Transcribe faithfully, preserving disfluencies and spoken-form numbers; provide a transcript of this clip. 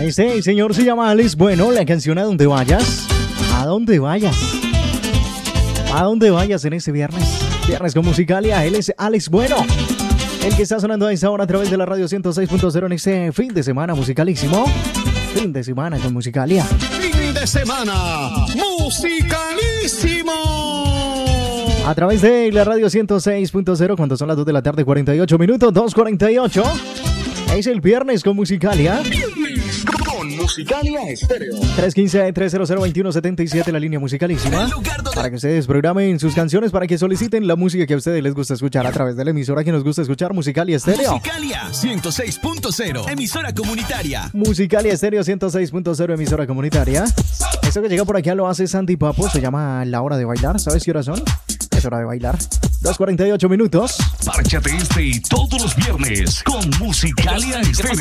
Este señor se llama Alex Bueno, la canción A Donde Vayas. A donde vayas. A donde vayas en este viernes. Viernes con Musicalia. Él es Alex Bueno, el que está sonando a esta hora a través de la radio ciento seis punto cero en este fin de semana musicalísimo. Fin de semana con Musicalia. Fin de semana musicalísimo. A través de la radio ciento seis punto cero cuando son las dos de la tarde, cuarenta y ocho minutos, dos cuarenta y ocho. Es el viernes con Musicalia. Con Musicalia Estéreo. tres uno cinco, tres cero cero, dos uno siete siete, la línea musicalísima. Para que ustedes programen sus canciones, para que soliciten la música que a ustedes les gusta escuchar a través de la emisora que nos gusta escuchar, Musicalia Estéreo. Musicalia ciento seis punto cero, emisora comunitaria. Musicalia Estéreo ciento seis punto cero, emisora comunitaria. Esto que llega por aquí lo hace Sandy Papo, se llama La Hora de Bailar. ¿Sabes qué horas son? Es hora de bailar. dos cuarenta y ocho minutos. Párchate este y todos los viernes con Musicalia Estéreo.